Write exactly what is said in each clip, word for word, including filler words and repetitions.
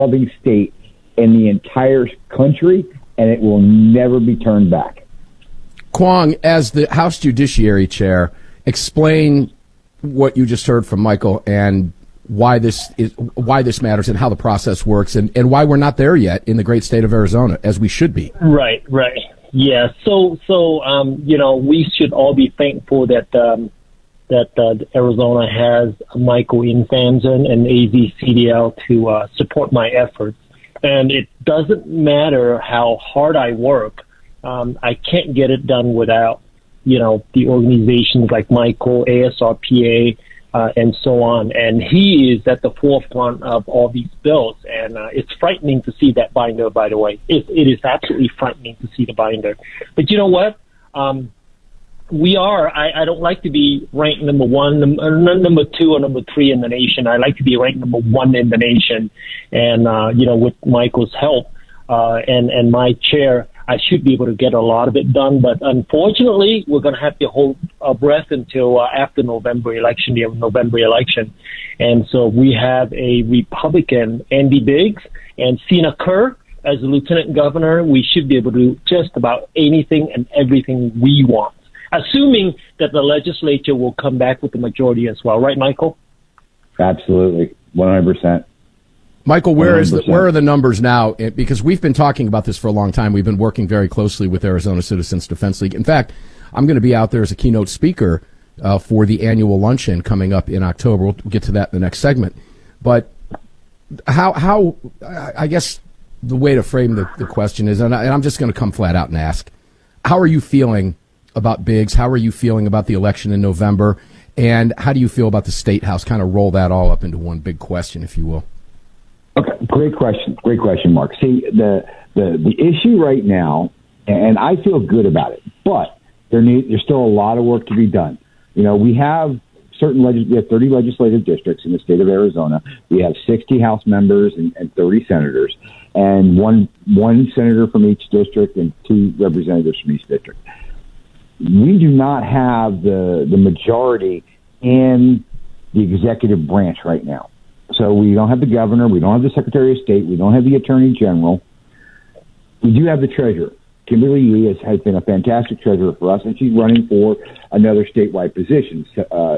loving state in the entire country, and it will never be turned back. Quang, as the House Judiciary Chair, explain what you just heard from Michael and why this is why this matters and how the process works and, and why we're not there yet in the great state of Arizona, as we should be. Right, right. Yeah, so, so um, you know, we should all be thankful that um, that uh, Arizona has Michael Infanzon and A Z C D L to uh, support my efforts. And it doesn't matter how hard I work, um, I can't get it done without, you know, the organizations like Michael, A S R P A, uh, and so on. And he is at the forefront of all these bills. And uh, it's frightening to see that binder, by the way. It, it is absolutely frightening to see the binder. But you know what? Um, we are, I, I don't like to be ranked number one, number, number two, or number three in the nation. I like to be ranked number one in the nation. And, uh, you know, with Michael's help uh, and, and my chair, I should be able to get a lot of it done. But unfortunately, we're going to have to hold our breath until uh, after November election, the November election. And so we have a Republican, Andy Biggs, and Sina Kerr as the lieutenant governor. We should be able to do just about anything and everything we want, assuming that the legislature will come back with the majority as well. Right, Michael? Absolutely. one hundred percent. Michael, where is the, where are the numbers now? Because we've been talking about this for a long time. We've been working very closely with Arizona Citizens Defense League. In fact, I'm going to be out there as a keynote speaker uh, for the annual luncheon coming up in October. We'll get to that in the next segment. But how, how I guess the way to frame the, the question is, and, I, and I'm just going to come flat out and ask, how are you feeling about Biggs? How are you feeling about the election in November? And how do you feel about the State House? Kind of roll that all up into one big question, if you will. Okay, great question. Great question, Mark. See, the the, the issue right now, and I feel good about it, but there need, there's still a lot of work to be done. You know, we have certain legis- we have thirty legislative districts in the state of Arizona. We have sixty House members and, and thirty senators, and one one senator from each district and two representatives from each district. We do not have the the majority in the executive branch right now. So we don't have the governor, we don't have the Secretary of State, we don't have the Attorney General. We do have the treasurer. Kimberly Yee has, has been a fantastic treasurer for us, and she's running for another statewide position, uh,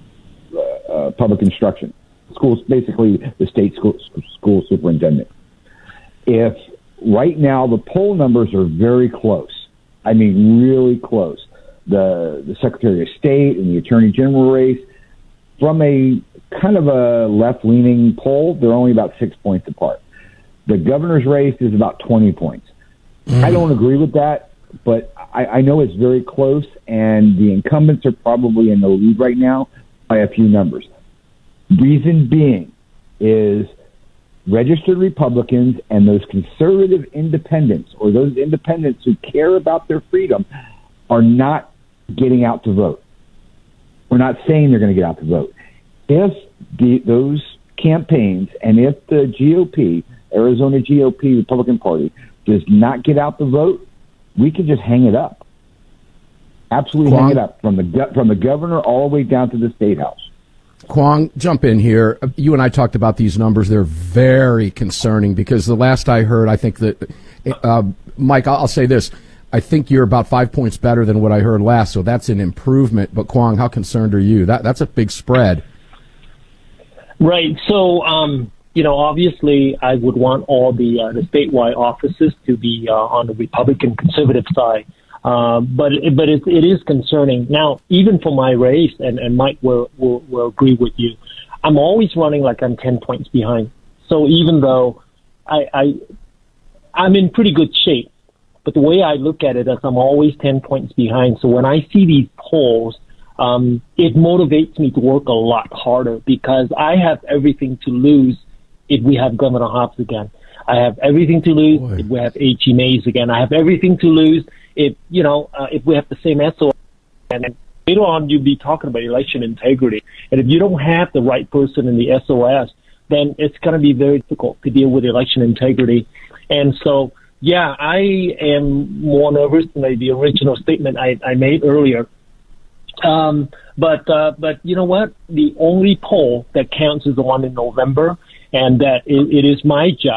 uh, public instruction. Schools, basically the state school, school superintendent. If right now the poll numbers are very close, I mean really close, the, the Secretary of State and the Attorney General race, from a kind of a left-leaning poll, they're only about six points apart. The governor's race is about twenty points. Mm. I don't agree with that, but I, I know it's very close, and the incumbents are probably in the lead right now by a few numbers. Reason being is registered Republicans and those conservative independents, or those independents who care about their freedom, are not getting out to vote. We're not saying they're going to get out to vote. If the, those campaigns and if the G O P, Arizona G O P, Republican Party, does not get out the vote, we can just hang it up. Absolutely Quang, hang it up from the from the governor all the way down to the State House. Quang, jump in here. You and I talked about these numbers. They're very concerning because the last I heard, I think that, uh, Mike, I'll say this. I think you're about five points better than what I heard last, so that's an improvement. But, Quang, how concerned are you? That That's a big spread. Right. So, um, you know, obviously I would want all the, uh, the statewide offices to be uh, on the Republican conservative side. Uh, but but it, it is concerning. Now, even for my race, and, and Mike will, will, will agree with you, I'm always running like I'm ten points behind. So even though I, I, I'm in pretty good shape, but the way I look at it is I'm always ten points behind. So when I see these polls, um, it motivates me to work a lot harder because I have everything to lose if we have Governor Hobbs again. I have everything to lose Boy. if we have H E. Mays again. I have everything to lose if, you know, uh, if we have the same S O S. And later on, you'll be talking about election integrity. And if you don't have the right person in the S O S, then it's going to be very difficult to deal with election integrity. And so, yeah, I am more nervous than the original statement I, I made earlier. Um, but, uh, but you know what? The only poll that counts is the one in November. and that it, it is my job